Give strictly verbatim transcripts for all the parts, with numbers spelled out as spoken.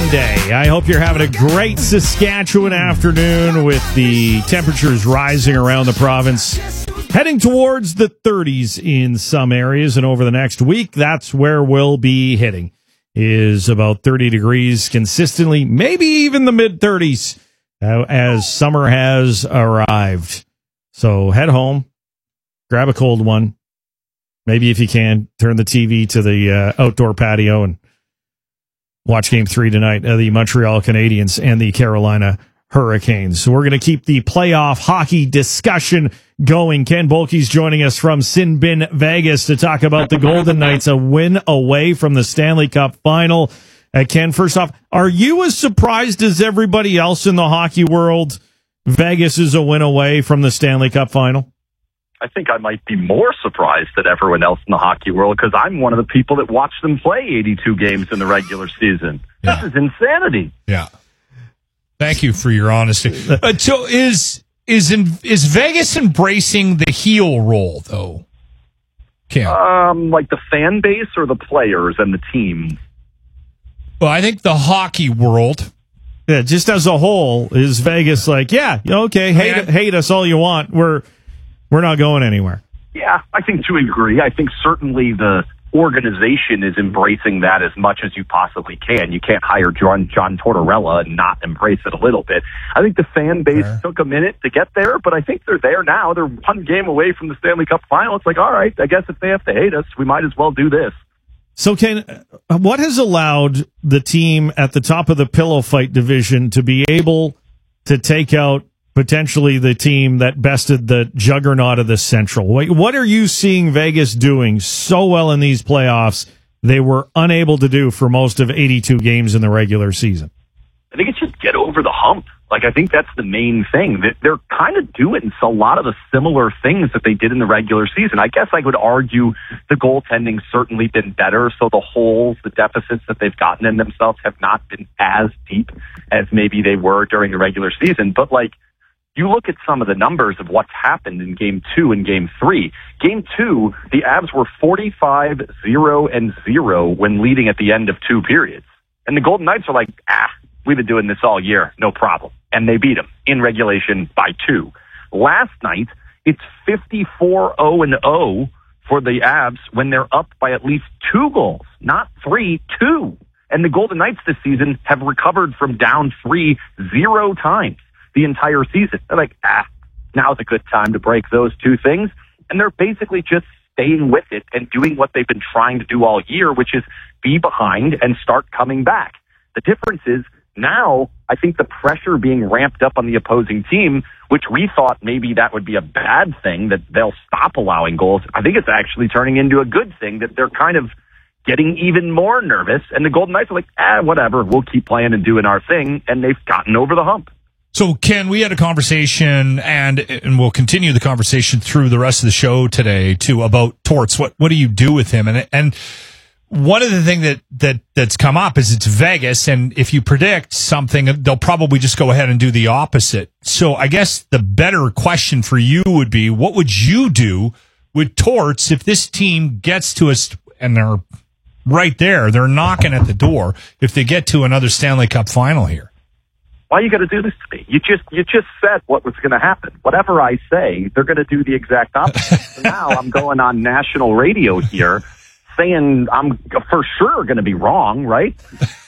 Monday. I hope you're having a great Saskatchewan afternoon with the temperatures rising around the province, heading towards the thirties in some areas, and over the next week, that's where we'll be hitting, is about thirty degrees consistently, maybe even the mid-thirties uh, as summer has arrived. So head home, grab a cold one. Maybe if you can, turn the T V to the uh, outdoor patio and watch Game three tonight of the Montreal Canadiens and the Carolina Hurricanes. So we're going to keep the playoff hockey discussion going. Ken Boehlke's joining us from Sin Bin Vegas to talk about the Golden Knights, a win away from the Stanley Cup final. Uh, Ken, first off, are you as surprised as everybody else in the hockey world Vegas is a win away from the Stanley Cup final? I think I might be more surprised than everyone else in the hockey world because I'm one of the people that watched them play eighty-two games in the regular season. Yeah. This is insanity. Yeah. Thank you for your honesty. Uh, so is is in, is Vegas embracing the heel role though? Kim? Um, like the fan base or the players and the team? Well, I think the hockey world. Yeah, just as a whole, is Vegas like, yeah, okay, hate Man. hate us all you want. We're We're not going anywhere. Yeah, I think to a degree. I think certainly the organization is embracing that as much as you possibly can. You can't hire John, John Tortorella and not embrace it a little bit. I think the fan base Fair. took a minute to get there, but I think they're there now. They're one game away from the Stanley Cup final. It's like, all right, I guess if they have to hate us, we might as well do this. So, Ken, what has allowed the team at the top of the pillow fight division to be able to take out potentially the team that bested the juggernaut of the Central? What are you seeing Vegas doing so well in these playoffs they were unable to do for most of eighty-two games in the regular season? I think it's just get over the hump. Like, I think that's the main thing. They're kind of doing a lot of the similar things that they did in the regular season. I guess I would argue the goaltending's certainly been better, so the holes, the deficits that they've gotten in themselves have not been as deep as maybe they were during the regular season. But, like, you look at some of the numbers of what's happened in Game two and Game three. Game two, the Avs were forty-five zero and zero when leading at the end of two periods. And the Golden Knights are like, ah, we've been doing this all year, no problem. And they beat them in regulation by two. Last night, it's fifty-four oh and oh for the Avs when they're up by at least two goals. Not three, two. And the Golden Knights this season have recovered from down three zero times the entire season. They're like, ah, now's a good time to break those two things. And they're basically just staying with it and doing what they've been trying to do all year, which is be behind and start coming back. The difference is now I think the pressure being ramped up on the opposing team, which we thought maybe that would be a bad thing, that they'll stop allowing goals. I think it's actually turning into a good thing that they're kind of getting even more nervous. And the Golden Knights are like, ah, whatever, we'll keep playing and doing our thing. And they've gotten over the hump. So, Ken, we had a conversation, and and we'll continue the conversation through the rest of the show today, too, about Torts. What what do you do with him? And and one of the things that, that, that's come up is it's Vegas, and if you predict something, they'll probably just go ahead and do the opposite. So I guess the better question for you would be, what would you do with Torts if this team gets to us, and they're right there, they're knocking at the door, if they get to another Stanley Cup final here? Why you got to do this to me? You just you just said what was going to happen. Whatever I say, they're going to do the exact opposite. So now I'm going on national radio here saying I'm for sure going to be wrong, right?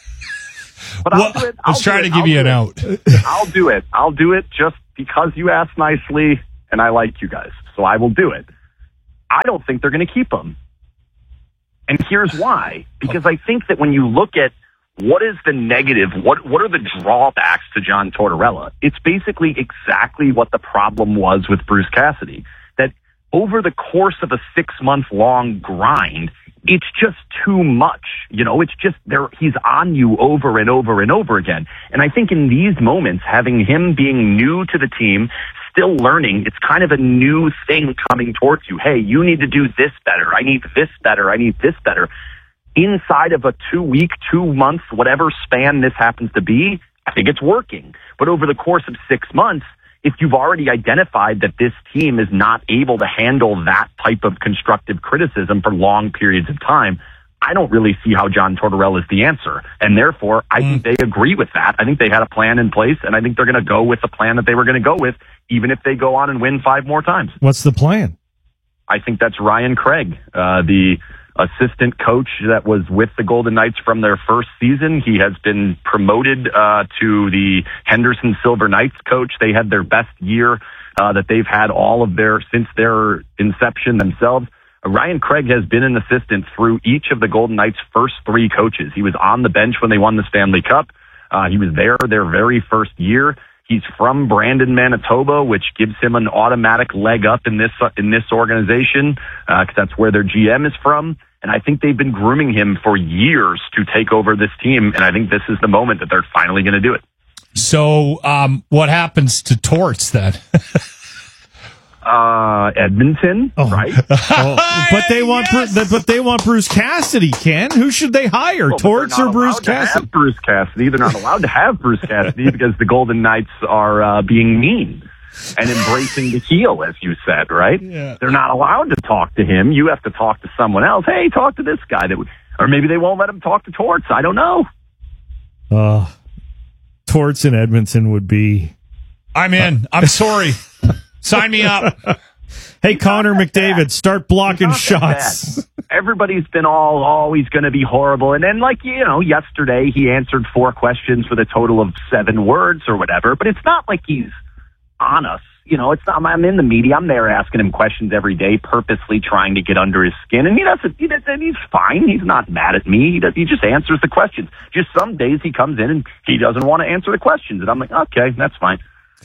But well, I'll do it. I'll I was trying to give I'll you an it. out. I'll do it. I'll do it just because you asked nicely, and I like you guys, so I will do it. I don't think they're going to keep him. And here's why. Because I think that when you look at what is the negative, what what are the drawbacks to John Tortorella, it's basically exactly what the problem was with Bruce Cassidy. That over the course of a six-month-long grind, it's just too much. You know, it's just there. He's on you over and over and over again. And I think in these moments, having him being new to the team, still learning, it's kind of a new thing coming towards you. Hey, you need to do this better. I need this better. I need this better. Inside of a two-week, two-month, whatever span this happens to be, I think it's working. But over the course of six months, if you've already identified that this team is not able to handle that type of constructive criticism for long periods of time, I don't really see how John Tortorella is the answer. And therefore, I mm. think they agree with that. I think they had a plan in place, and I think they're going to go with the plan that they were going to go with, even if they go on and win five more times. What's the plan? I think that's Ryan Craig, uh, the assistant coach that was with the Golden Knights from their first season. He has been promoted uh, to the Henderson Silver Knights coach. They had their best year uh, that they've had all of their since their inception themselves. Ryan Craig has been an assistant through each of the Golden Knights' first three coaches. He was on the bench when they won the Stanley Cup. Uh, he was there their very first year. He's from Brandon, Manitoba, which gives him an automatic leg up in this uh, in this organization because uh, that's where their G M is from. And I think they've been grooming him for years to take over this team. And I think this is the moment that they're finally going to do it. So, um, what happens to Torts then? Uh, Edmonton, oh. right? oh, but they want, yes. Bru- but they want Bruce Cassidy. Ken, who should they hire? Well, Torts or Bruce Cassidy? Bruce Cassidy. They're not allowed to have Bruce Cassidy because the Golden Knights are uh, being mean and embracing the heel, as you said, right? Yeah. They're not allowed to talk to him. You have to talk to someone else. Hey, talk to this guy. That would, or maybe they won't let him talk to Torts. I don't know. Uh, Torts in Edmonton would be. I'm in. I'm sorry. Sign me up. Hey, Connor McDavid, start blocking shots. Everybody's been all always going to be horrible. And then, like, you know, yesterday he answered four questions with a total of seven words or whatever. But it's not like he's on us. You know, it's not, I'm in the media. I'm there asking him questions every day, purposely trying to get under his skin. And he doesn't, he doesn't he's fine. He's not mad at me. He, does, he just answers the questions. Just some days he comes in and he doesn't want to answer the questions. And I'm like, okay, that's fine.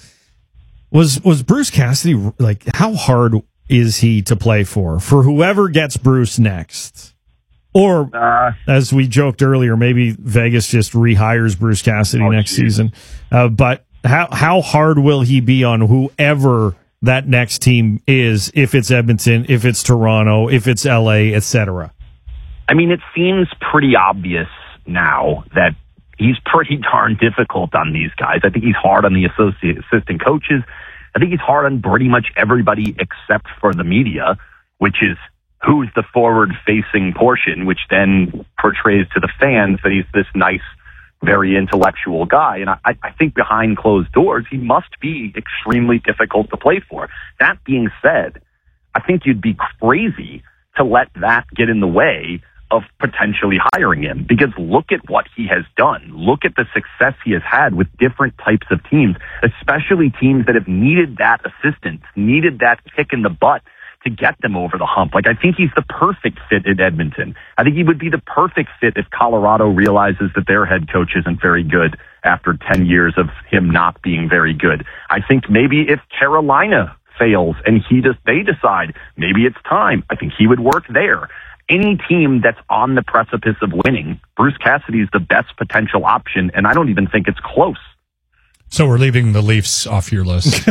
Was was Bruce Cassidy, like, how hard is he to play for? For whoever gets Bruce next? Or, uh, as we joked earlier, maybe Vegas just rehires Bruce Cassidy oh, next geez. season. Uh, but how how hard will he be on whoever that next team is, if it's Edmonton, if it's Toronto, if it's L A, et cetera? I mean, it seems pretty obvious now that he's pretty darn difficult on these guys. I think he's hard on the associate assistant coaches. I think he's hard on pretty much everybody except for the media, which is who's the forward-facing portion, which then portrays to the fans that he's this nice, very intellectual guy. And I, I think behind closed doors, he must be extremely difficult to play for. That being said, I think you'd be crazy to let that get in the way of potentially hiring him, because look at what he has done. Look at the success he has had with different types of teams, especially teams that have needed that assistance, needed that kick in the butt to get them over the hump. Like, I think he's the perfect fit in Edmonton. I think he would be the perfect fit if Colorado realizes that their head coach isn't very good after ten years of him not being very good. I think maybe if Carolina fails and he just, they decide maybe it's time, I think he would work there. Any team that's on the precipice of winning, Bruce Cassidy is the best potential option, and I don't even think it's close. So we're leaving the Leafs off your list.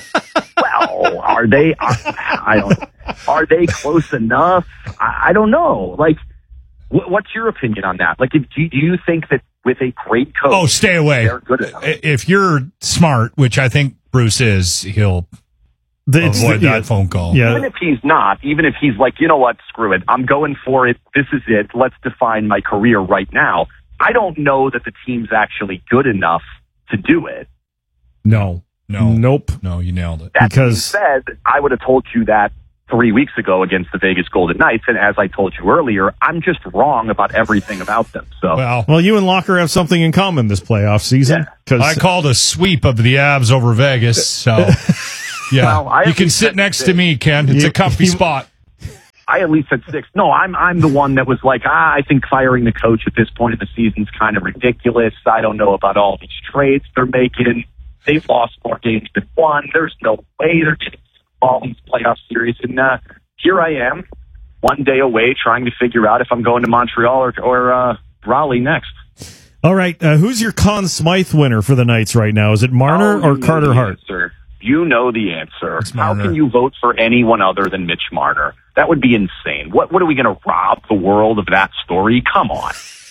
Well, are they? Are, I don't. Are they close enough? I, I don't know. Like, wh- what's your opinion on that? Like, if, do, do you think that with a great coach, oh, stay away. They're good enough? If you're smart, which I think Bruce is, he'll. The, Avoid the, that yeah, phone call. Yeah. Even if he's not, even if he's like, you know what, screw it, I'm going for it, this is it, let's define my career right now. I don't know that the team's actually good enough to do it. No. No. Nope. No, you nailed it. That because being said, I would have told you that three weeks ago against the Vegas Golden Knights, and as I told you earlier, I'm just wrong about everything about them. So, well, well you and Locker have something in common this playoff season. Yeah. I called a sweep of the Avs over Vegas, so... Yeah, well, you can sit next six. to me, Ken. It's you, a comfy you, spot. I at least said six. No, I'm I'm the one that was like, ah, I think firing the coach at this point in the season is kind of ridiculous. I don't know about all these trades they're making. They've lost more games than won. There's no way they're getting all these playoff series. And uh, here I am, one day away, trying to figure out if I'm going to Montreal or, or uh, Raleigh next. All right, uh, who's your Conn Smythe winner for the Knights right now? Is it Marner oh, or Carter Hart? Answer. You know the answer. How can you vote for anyone other than Mitch Marner? That would be insane. What What are we going to rob the world of that story? Come on.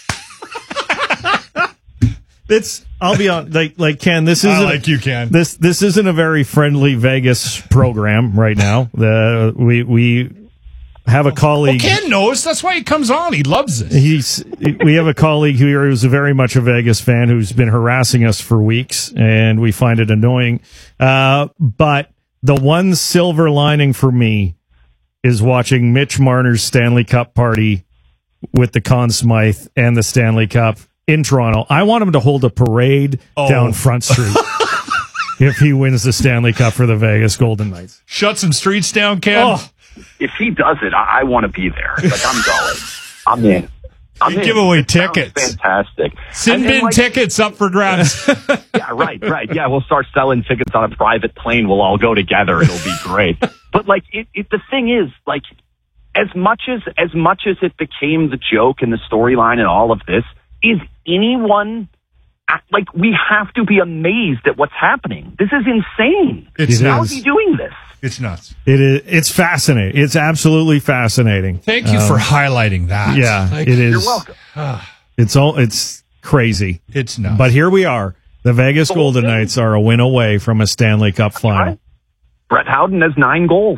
It's. I'll be on. Like, like Ken. This isn't I like you, Ken. This This isn't a very friendly Vegas program right now. The we we have a colleague. Well, Ken knows. That's why he comes on. He loves it. He's. We have a colleague who is very much a Vegas fan who's been harassing us for weeks, and we find it annoying. Uh, but the one silver lining for me is watching Mitch Marner's Stanley Cup party with the Conn Smythe and the Stanley Cup in Toronto. I want him to hold a parade oh. down Front Street if he wins the Stanley Cup for the Vegas Golden Knights. Shut some streets down, Ken. Oh. If he does it, I, I want to be there. Like, I'm going. I'm in. I'm you in. give away tickets. Fantastic. Sin bin like, tickets up for grabs. Yeah, right, right. Yeah, we'll start selling tickets on a private plane. We'll all go together. It'll be great. But like, it, it, the thing is, like, as much as as much as it became the joke and the storyline and all of this, is anyone like? We have to be amazed at what's happening. This is insane. It's How nuts. is he doing this? It's nuts. It is. It's fascinating. It's absolutely fascinating. Thank you um, for highlighting that. Yeah, like, it is. You're welcome. It's all. It's crazy. It's nuts. But here we are. The Vegas Goal Golden thing. Knights are a win away from a Stanley Cup final. Right. Brett Howden has nine goals.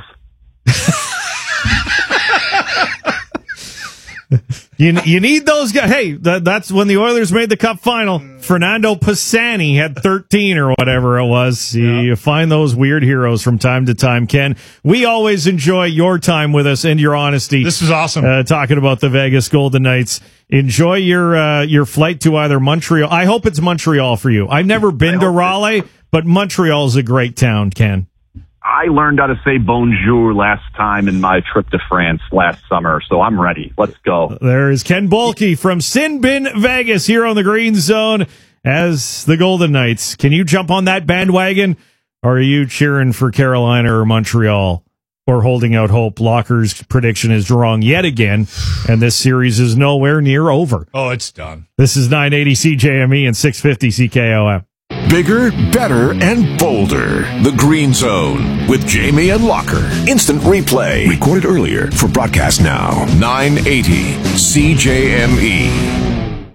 You you need those guys. Hey, that, that's when the Oilers made the Cup final. Fernando Pisani had thirteen or whatever it was. You, yeah. you find those weird heroes from time to time, Ken. We always enjoy your time with us and your honesty. This is awesome. Uh, talking about the Vegas Golden Knights. Enjoy your uh, your flight to either Montreal. I hope it's Montreal for you. I've never been to Raleigh, but Montreal is a great town, Ken. I learned how to say bonjour last time in my trip to France last summer, so I'm ready. Let's go. There is Ken Boehlke from Sin Bin Vegas here on the Green Zone as the Golden Knights. Can you jump on that bandwagon, or are you cheering for Carolina or Montreal, or holding out hope? Locker's prediction is wrong yet again, and this series is nowhere near over. Oh, it's done. This is nine eighty C J M E and six fifty C K O M. Bigger, better, and bolder. The Green Zone with Jamie and Locker. Instant replay. Recorded earlier for broadcast now. nine eighty C J M E.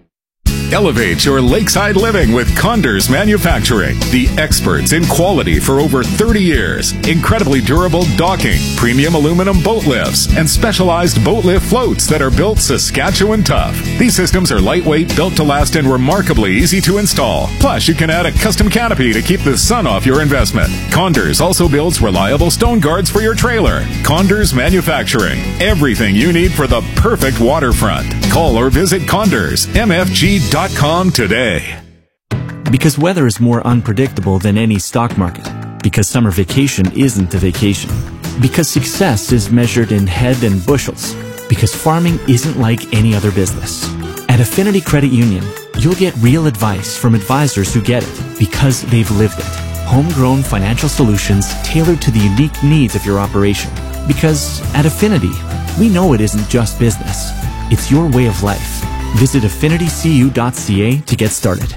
Elevate your lakeside living with Condors Manufacturing. The experts in quality for over thirty years. Incredibly durable docking, premium aluminum boat lifts, and specialized boat lift floats that are built Saskatchewan tough. These systems are lightweight, built to last, and remarkably easy to install. Plus, you can add a custom canopy to keep the sun off your investment. Condors also builds reliable stone guards for your trailer. Condors Manufacturing. Everything you need for the perfect waterfront. Call or visit condors m f g dot com today. Because weather is more unpredictable than any stock market. Because summer vacation isn't a vacation. Because success is measured in head and bushels. Because farming isn't like any other business. At Affinity Credit Union, you'll get real advice from advisors who get it because they've lived it. Homegrown financial solutions tailored to the unique needs of your operation. Because at Affinity, we know it isn't just business. It's your way of life. Visit affinity c u dot c a to get started.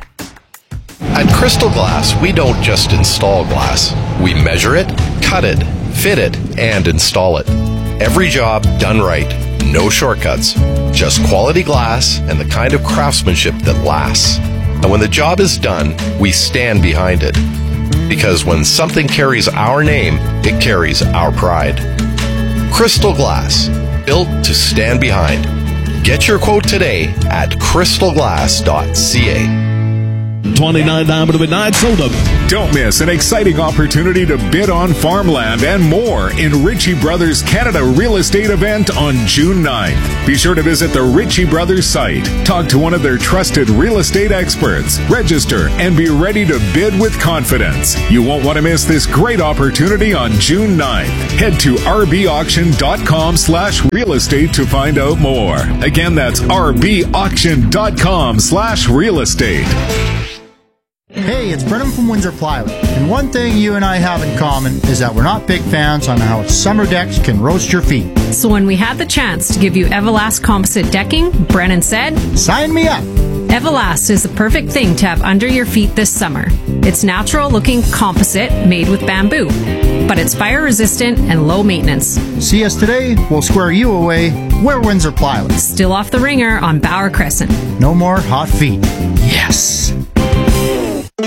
At Crystal Glass, we don't just install glass. We measure it, cut it, fit it, and install it. Every job done right. No shortcuts. Just quality glass and the kind of craftsmanship that lasts. And when the job is done, we stand behind it. Because when something carries our name, it carries our pride. Crystal Glass. Built to stand behind. Get your quote today at crystal glass dot c a. twenty-nine Diamond Midnight sold up. Don't miss an exciting opportunity to bid on farmland and more in Ritchie Brothers Canada Real Estate event on June ninth. Be sure to visit the Ritchie Brothers site, talk to one of their trusted real estate experts, register, and be ready to bid with confidence. You won't want to miss this great opportunity on June ninth. Head to r b auction dot com slash real estate to find out more. Again, that's r b auction dot com slash real estate. Hey, it's Brennan from Windsor Plywood, and one thing you and I have in common is that we're not big fans on how summer decks can roast your feet. So when we had the chance to give you Everlast composite decking, Brennan said, "Sign me up." Everlast is the perfect thing to have under your feet this summer. It's natural-looking composite made with bamboo, but it's fire-resistant and low maintenance. See us today, we'll square you away. We're Windsor Plywood. Still off the ringer on Bauer Crescent. No more hot feet. Yes.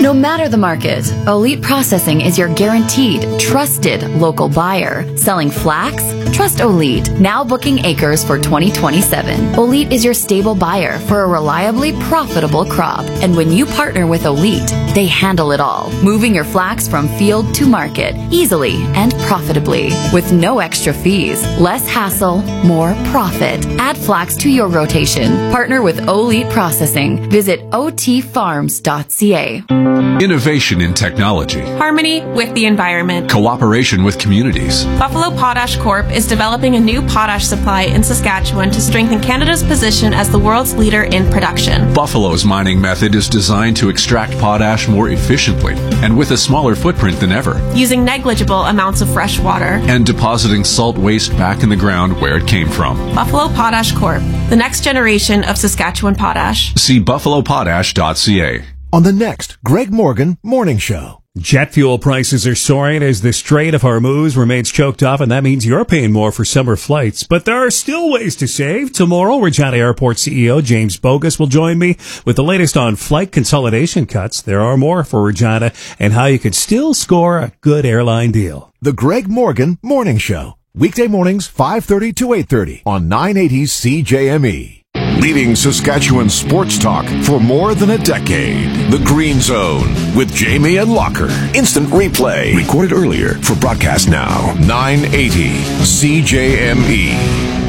No matter the market, Elite Processing is your guaranteed, trusted local buyer. Selling flax? Trust Elite. Now booking acres for twenty twenty-seven. Elite is your stable buyer for a reliably profitable crop. And when you partner with Elite, they handle it all, moving your flax from field to market easily and profitably with no extra fees, less hassle, more profit. Add flax to your rotation. Partner with Elite Processing. Visit o t farms dot c a. Innovation in technology. Harmony with the environment. Cooperation with communities. Buffalo Potash Corp is developing a new potash supply in Saskatchewan to strengthen Canada's position as the world's leader in production. Buffalo's mining method is designed to extract potash more efficiently and with a smaller footprint than ever, using negligible amounts of fresh water and depositing salt waste back in the ground where it came from. Buffalo Potash Corp, the next generation of Saskatchewan potash. See buffalo potash dot c a. On the next Greg Morgan Morning Show. Jet fuel prices are soaring as the Strait of Hormuz remains choked off, and that means you're paying more for summer flights. But there are still ways to save. Tomorrow, Regina Airport C E O James Bogus will join me with the latest on flight consolidation cuts. There are more for Regina and how you could still score a good airline deal. The Greg Morgan Morning Show. Weekday mornings, five thirty to eight thirty on nine eighty C J M E. Leading Saskatchewan sports talk for more than a decade. The Green Zone with Jamie and Locker. Instant replay. Recorded earlier for broadcast now. nine eighty C J M E.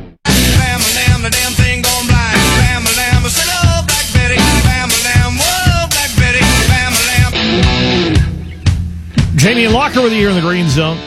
Jamie and Locker with you here in the Green Zone.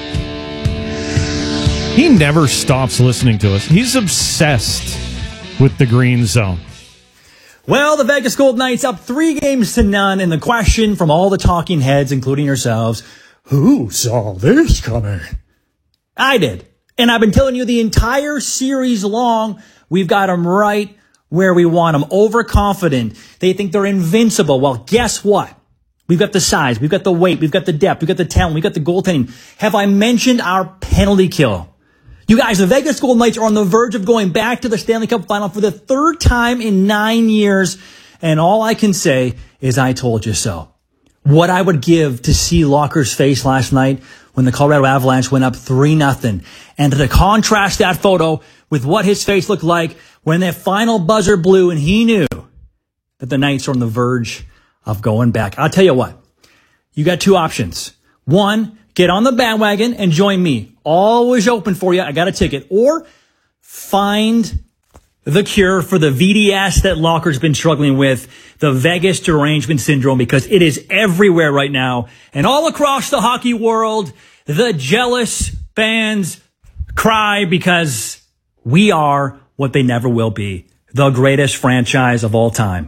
He never stops listening to us. He's obsessed with the Green Zone. Well, the Vegas Golden Knights up three games to none, and the question from all the talking heads, including yourselves, who saw this coming? I did. And I've been telling you the entire series long, we've got them right where we want them. Overconfident. They think they're invincible. Well, guess what? We've got the size, we've got the weight, we've got the depth, we've got the talent, we've got the goaltending. Have I mentioned our penalty kill? You guys, the Vegas Golden Knights are on the verge of going back to the Stanley Cup Final for the third time in nine years. And all I can say is I told you so. What I would give to see Locker's face last night when the Colorado Avalanche went up three nothing. And to contrast that photo with what his face looked like when that final buzzer blew and he knew that the Knights are on the verge of going back. I'll tell you what. You got two options. One, get on the bandwagon and join me. Always open for you. I got a ticket. Or find the cure for the V D S that Locker's been struggling with, the Vegas derangement syndrome, because it is everywhere right now. And all across the hockey world, the jealous fans cry because we are what they never will be, the greatest franchise of all time.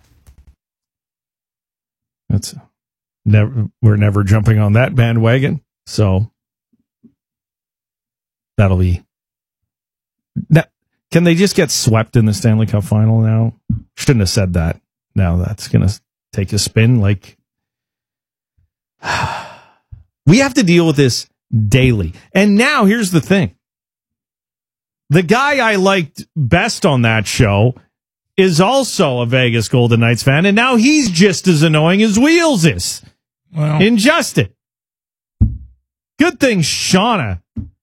That's never, we're never jumping on that bandwagon. So that'll be that. Can they just get swept in the Stanley Cup Final now? Shouldn't have said that. Now that's going to take a spin. Like, we have to deal with this daily. And now here's the thing. The guy I liked best on that show is also a Vegas Golden Knights fan, and now he's just as annoying as Wheels is. Well, in Justin. Good thing Shauna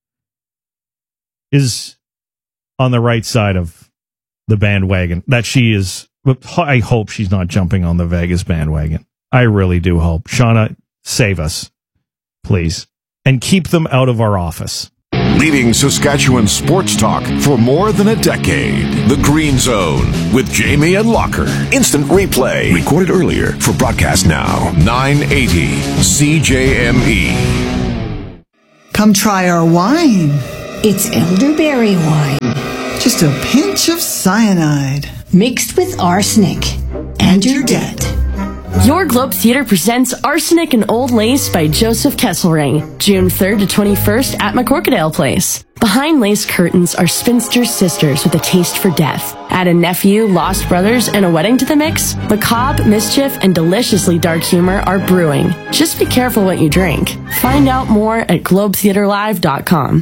is on the right side of the bandwagon. That she is. I hope she's not jumping on the Vegas bandwagon. I really do hope. Shauna, save us, please, and keep them out of our office. Leading Saskatchewan sports talk for more than a decade. The Green Zone with Jamie and Locker. Instant replay. Recorded earlier for broadcast now. nine eighty C J M E. Come try our wine. It's elderberry wine. Just a pinch of cyanide. Mixed with arsenic. And you're dead. Your Globe Theatre presents Arsenic and Old Lace by Joseph Kesselring, June third to twenty-first at McCorkadale Place. Behind lace curtains are spinster sisters with a taste for death. Add a nephew, lost brothers, and a wedding to the mix. Macabre, mischief, and deliciously dark humor are brewing. Just be careful what you drink. Find out more at globe theatre live dot com.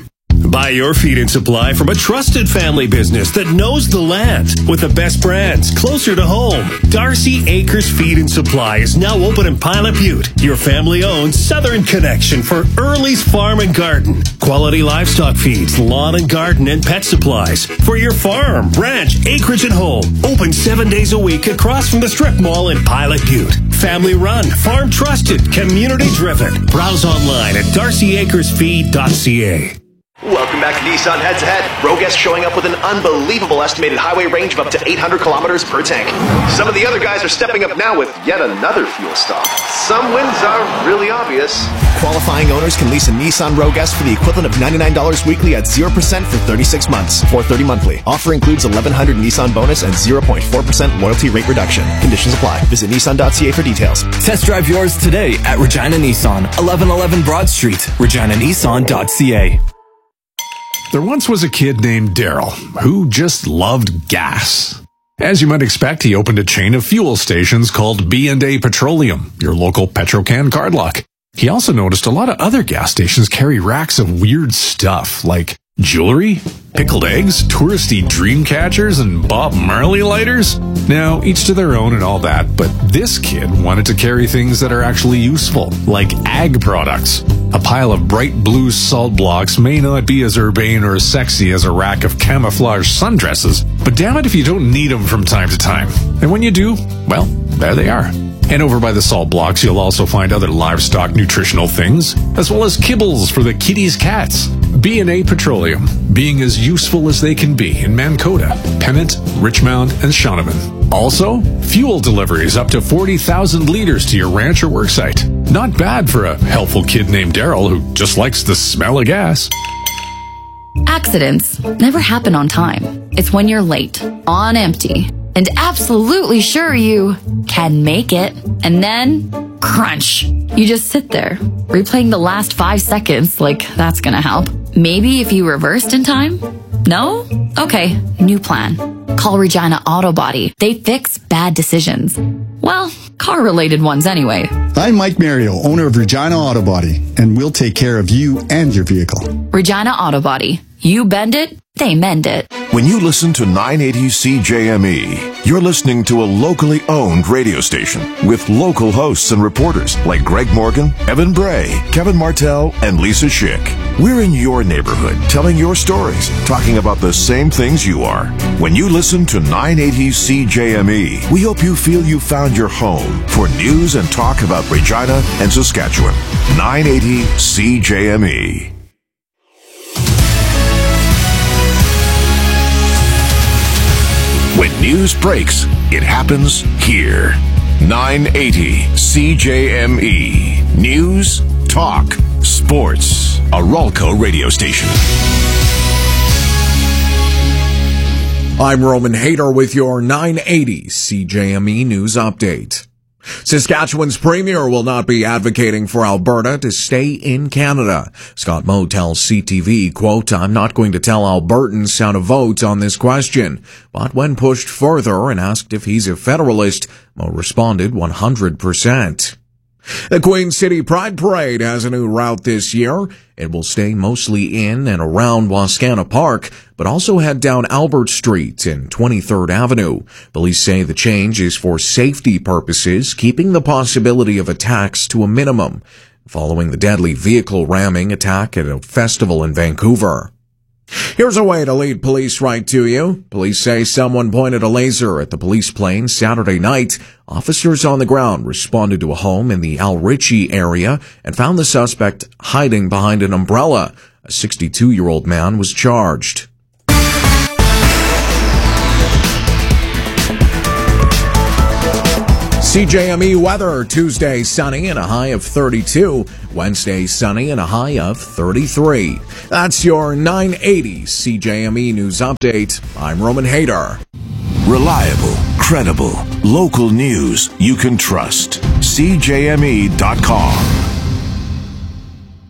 Buy your feed and supply from a trusted family business that knows the land with the best brands closer to home. Darcy Acres Feed and Supply is now open in Pilot Butte, your family-owned southern connection for Early's Farm and Garden. Quality livestock feeds, lawn and garden, and pet supplies for your farm, ranch, acreage, and home. Open seven days a week across from the Strip Mall in Pilot Butte. Family run, farm trusted, community driven. Browse online at darcy acres feed dot c a. Welcome back to Nissan Head to Head. Roguest showing up with an unbelievable estimated highway range of up to eight hundred kilometers per tank. Some of the other guys are stepping up now with yet another fuel stop. Some wins are really obvious. Qualifying owners can lease a Nissan Rogue S for the equivalent of ninety-nine dollars weekly at zero percent for thirty-six months, four hundred thirty monthly. Offer includes eleven hundred Nissan bonus and zero point four percent loyalty rate reduction. Conditions apply. Visit nissan dot c a for details. Test drive yours today at Regina Nissan, eleven eleven Broad Street, regina nissan dot c a. There once was a kid named Daryl who just loved gas. As you might expect, he opened a chain of fuel stations called B and A Petroleum, your local Petrocan cardlock. He also noticed a lot of other gas stations carry racks of weird stuff like jewelry, pickled eggs, touristy dream catchers, and Bob Marley lighters. Now, each to their own and all that, but this kid wanted to carry things that are actually useful, like ag products. A pile of bright blue salt blocks may not be as urbane or as sexy as a rack of camouflage sundresses, but damn it if you don't need them from time to time. And when you do, well, there they are. And over by the salt blocks, you'll also find other livestock nutritional things, as well as kibbles for the kitties' cats. B and A Petroleum, being as useful as they can be in Mankota, Pennant, Richmond, and Shaunavon. Also, fuel deliveries up to forty thousand liters to your ranch or worksite. Not bad for a helpful kid named Daryl who just likes the smell of gas. Accidents never happen on time. It's when you're late, on empty, and absolutely sure you can make it. And then, crunch. You just sit there, replaying the last five seconds like that's gonna help. Maybe if you reversed in time? No? Okay, new plan. Call Regina Auto Body. They fix bad decisions. Well, car-related ones anyway. I'm Mike Mario, owner of Regina Auto Body, and we'll take care of you and your vehicle. Regina Auto Body. You bend it, they mend it. When you listen to nine eighty C J M E, you're listening to a locally owned radio station with local hosts and reporters like Greg Morgan, Evan Bray, Kevin Martell, and Lisa Schick. We're in your neighborhood, telling your stories, talking about the same things you are. When you listen to nine eighty C J M E, we hope you feel you found your home for news and talk about Regina and Saskatchewan. nine eighty C J M E. When news breaks, it happens here. nine eighty C J M E. News, talk, sports. A Ralco radio station. I'm Roman Hader with your nine eighty C J M E News Update. Saskatchewan's premier will not be advocating for Alberta to stay in Canada. Scott Moe tells C T V, quote, I'm not going to tell Albertans how to vote on this question. But when pushed further and asked if he's a Federalist, Moe responded one hundred percent. The Queen City Pride Parade has a new route this year. It will stay mostly in and around Wascana Park, but also head down Albert Street and twenty-third Avenue. Police say the change is for safety purposes, keeping the possibility of attacks to a minimum, following the deadly vehicle ramming attack at a festival in Vancouver. Here's a way to lead police right to you. Police say someone pointed a laser at the police plane Saturday night. Officers on the ground responded to a home in the Al Ritchie area and found the suspect hiding behind an umbrella. A sixty-two-year-old man was charged. C J M E weather, Tuesday sunny and a high of thirty-two. Wednesday sunny and a high of thirty-three. That's your nine eighty C J M E News Update. I'm Roman Hader. Reliable, credible, local news you can trust. C J M E dot com.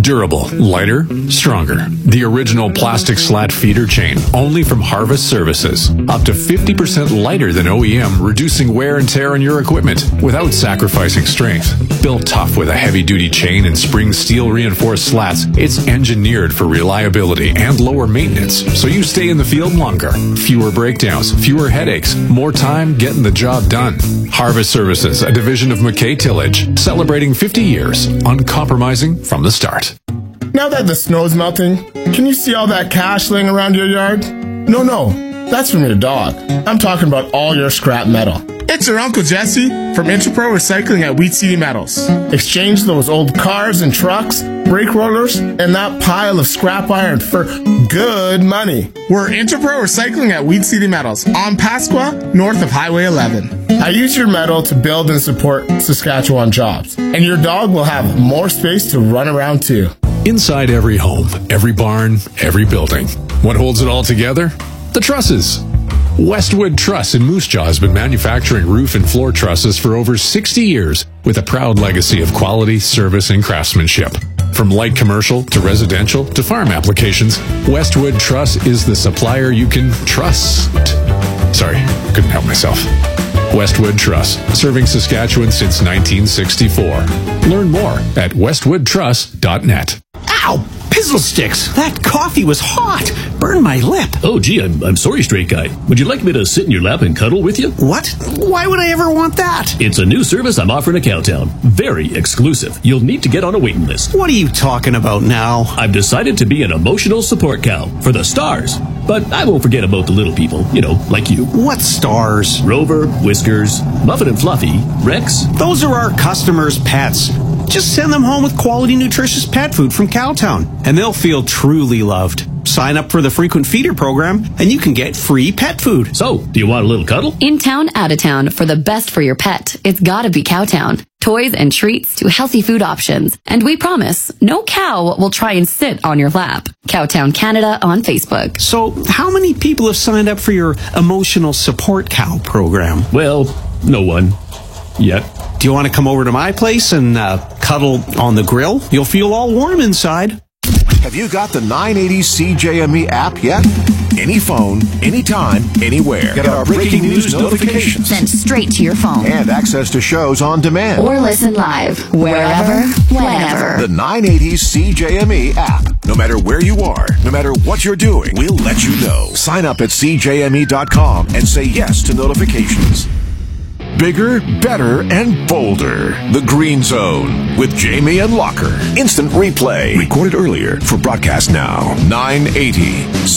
Durable, lighter, stronger. The original plastic slat feeder chain, only from Harvest Services. Up to fifty percent lighter than O E M, reducing wear and tear on your equipment without sacrificing strength. Built tough with a heavy-duty chain and spring steel reinforced slats, it's engineered for reliability and lower maintenance, so you stay in the field longer. Fewer breakdowns, fewer headaches, more time getting the job done. Harvest Services, a division of McKay Tillage, celebrating fifty years, uncompromising from the start. Now that the snow's melting, can you see all that cash laying around your yard? No, no, that's from your dog. I'm talking about all your scrap metal. It's your Uncle Jesse from Interpro Recycling at Wheat City Metals. Exchange those old cars and trucks, brake rollers, and that pile of scrap iron for good money. We're Interpro Recycling at Wheat City Metals on Pasqua, north of Highway eleven. I use your metal to build and support Saskatchewan jobs, and your dog will have more space to run around too. Inside every home, every barn, every building. What holds it all together? The trusses. Westwood Truss in Moose Jaw has been manufacturing roof and floor trusses for over sixty years with a proud legacy of quality, service, and craftsmanship. From light commercial to residential to farm applications, Westwood Truss is the supplier you can trust. Sorry, couldn't help myself. Westwood Truss, serving Saskatchewan since nineteen sixty-four. Learn more at westwood truss dot net. Ow! Pizzle sticks! That coffee was hot! Burned my lip. Oh, gee, I'm, I'm sorry, Straight Guy. Would you like me to sit in your lap and cuddle with you? What? Why would I ever want that? It's a new service I'm offering at Cowtown. Very exclusive. You'll need to get on a waiting list. What are you talking about now? I've decided to be an emotional support cow for the stars. But I won't forget about the little people, you know, like you. What stars? Rover, Whiskers, Muffin and Fluffy, Rex. Those are our customers' pets. Just send them home with quality, nutritious pet food from Cowtown, and they'll feel truly loved. Sign up for the Frequent Feeder program, and you can get free pet food. So, do you want a little cuddle? In town, out of town, for the best for your pet, it's gotta be Cowtown. Toys and treats to healthy food options. And we promise, no cow will try and sit on your lap. Cowtown Canada on Facebook. So, how many people have signed up for your emotional support cow program? Well, no one. Yet. Do you want to come over to my place and uh, cuddle on the grill? You'll feel all warm inside. Have you got the nine eighty C J M E app yet? Any phone, anytime, anywhere. Get our breaking news notifications sent straight to your phone. And access to shows on demand. Or listen live, wherever, whenever. The nine eighty C J M E app. No matter where you are, no matter what you're doing, we'll let you know. Sign up at C J M E dot com and say yes to notifications. Bigger, better, and bolder. The Green Zone with Jamie and Locker. Instant replay. Recorded earlier for broadcast now. nine eighty